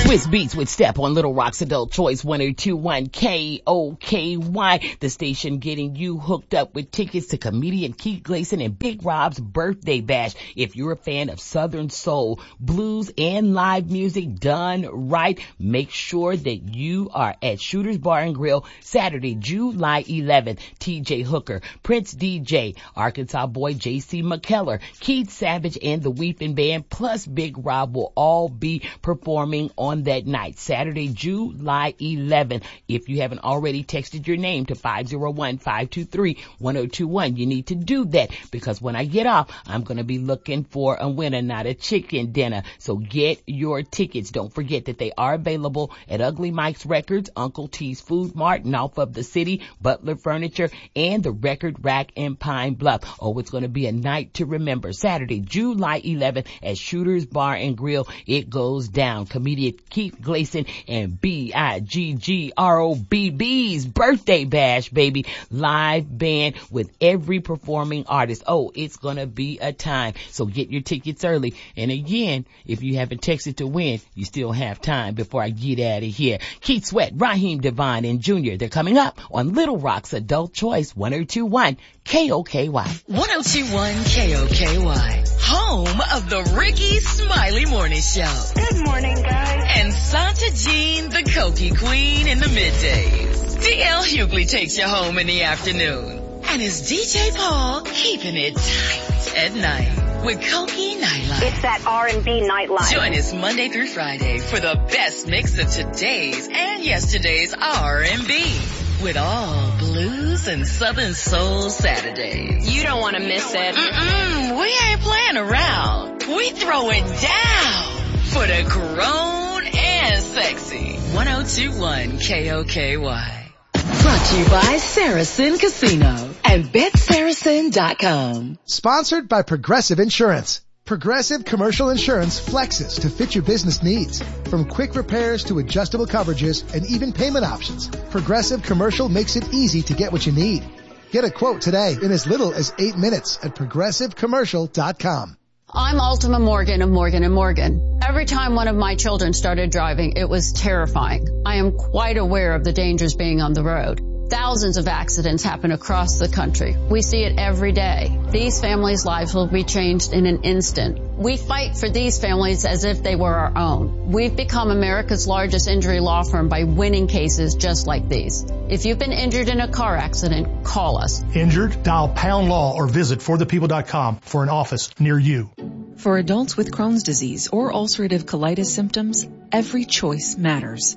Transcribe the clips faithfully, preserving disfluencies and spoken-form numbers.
Swiss Beats with Step on Little Rock's Adult Choice one oh two point one K O K Y. The station getting you hooked up with tickets to comedian Keith Gleason and Big Rob's birthday bash. If you're a fan of Southern soul, blues, and live music done right, make sure that you are at Shooter's Bar and Grill Saturday, July eleventh. T J Hooker, Prince D J, Arkansas boy J C McKellar, Keith Savage, and the Weeping Band, plus Big Rob will all be performing on that night, Saturday, July eleventh. If you haven't already texted your name to five oh one, five two three, one oh two one, you need to do that, because when I get off, I'm going to be looking for a winner, not a chicken dinner. So get your tickets. Don't forget that they are available at Ugly Mike's Records, Uncle T's Food Mart, North of the City, Butler Furniture, and the Record Rack in Pine Bluff. Oh, it's going to be a night to remember. Saturday, July eleventh at Shooter's Bar and Grill. It goes down. Comedian Keith Gleason and B I G G R O B B's birthday bash, baby. Live band with every performing artist. Oh, it's going to be a time. So get your tickets early. And again, if you haven't texted to win, you still have time before I get out of here. Keith Sweat, Raheem Devine, and Junior, they're coming up on Little Rock's Adult Choice one oh two point one K O K Y. one oh two point one K O K Y. Home of the Ricky Smiley Morning Show. Good morning, guys. And Santa Jean, the Cokie Queen in the middays. D L Hughley takes you home in the afternoon. And it's D J Paul keeping it tight at night with Cokie Nightlife. It's that R and B nightlife. Join us Monday through Friday for the best mix of today's and yesterday's R and B. With all blues and southern soul Saturdays. You don't want to miss it. Mm-mm, we ain't playing around. We throwing down for the grown and sexy. one oh two point one K O K Y. Brought to you by Saracen Casino and Bet Saracen dot com. Sponsored by Progressive Insurance. Progressive Commercial Insurance flexes to fit your business needs. From quick repairs to adjustable coverages and even payment options, Progressive Commercial makes it easy to get what you need. Get a quote today in as little as eight minutes at Progressive Commercial dot com. I'm Ultima Morgan of Morgan and Morgan. Every time one of my children started driving, it was terrifying. I am quite aware of the dangers being on the road. Thousands of accidents happen across the country. We see it every day. These families' lives will be changed in an instant. We fight for these families as if they were our own. We've become America's largest injury law firm by winning cases just like these. If you've been injured in a car accident, call us. Injured? Dial pound law or visit for the people dot com for an office near you. For adults with Crohn's disease or ulcerative colitis symptoms, every choice matters.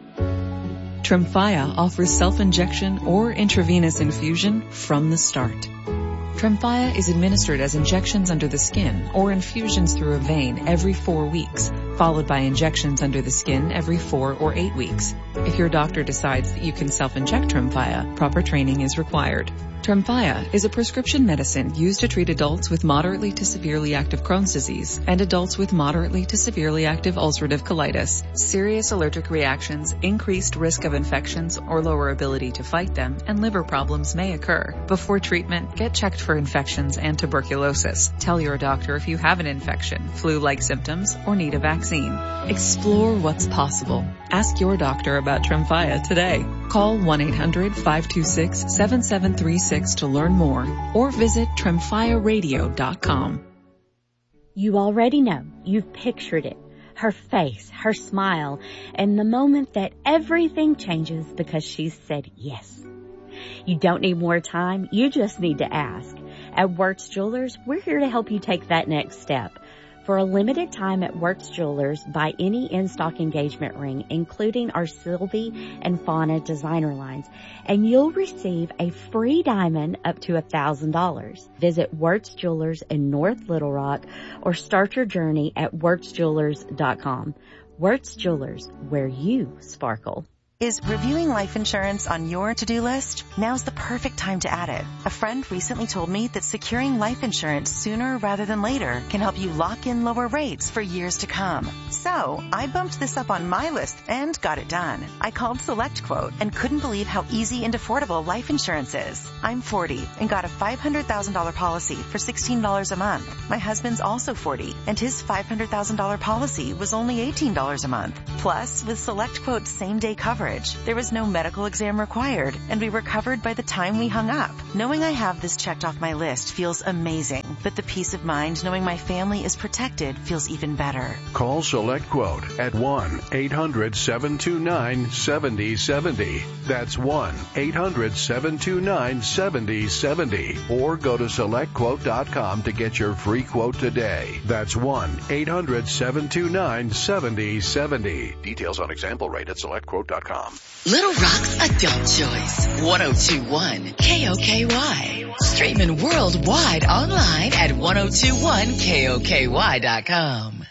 Tremfya offers self-injection or intravenous infusion from the start. Tremfya is administered as injections under the skin or infusions through a vein every four weeks, followed by injections under the skin every four or eight weeks. If your doctor decides that you can self-inject Tremfya, proper training is required. Tremfya is a prescription medicine used to treat adults with moderately to severely active Crohn's disease and adults with moderately to severely active ulcerative colitis. Serious allergic reactions, increased risk of infections or lower ability to fight them, and liver problems may occur. Before treatment, get checked for infections and tuberculosis. Tell your doctor if you have an infection, flu-like symptoms, or need a vaccine. Explore what's possible. Ask your doctor about Tremfya today. Call one eight hundred, five two six, seven seven three six to learn more or visit Tremfya Radio dot com. You already know. You've pictured it. Her face, her smile, and the moment that everything changes because she's said yes. You don't need more time. You just need to ask. At Wertz Jewelers, we're here to help you take that next step. For a limited time at Wertz Jewelers, buy any in-stock engagement ring, including our Sylvie and Fauna designer lines, and you'll receive a free diamond up to one thousand dollars. Visit Wertz Jewelers in North Little Rock or start your journey at Wertz Jewelers dot com. Wertz Jewelers, where you sparkle. Is reviewing life insurance on your to-do list? Now's the perfect time to add it. A friend recently told me that securing life insurance sooner rather than later can help you lock in lower rates for years to come. So I bumped this up on my list and got it done. I called SelectQuote and couldn't believe how easy and affordable life insurance is. I'm forty and got a five hundred thousand dollars policy for sixteen dollars a month. My husband's also forty and his five hundred thousand dollars policy was only eighteen dollars a month. Plus, with SelectQuote's same-day coverage, there was no medical exam required, and we were covered by the time we hung up. Knowing I have this checked off my list feels amazing, but the peace of mind knowing my family is protected feels even better. Call SelectQuote at one eight hundred seven two nine seven zero seven zero. That's one eight hundred seven two nine seven zero seven zero. Or go to select quote dot com to get your free quote today. That's one eight hundred seven two nine seven zero seven zero. Details on example rate at select quote dot com. Little Rock's Adult Choice, ten twenty-one K O K Y. Streaming worldwide online at ten twenty-one K O K Y dot com.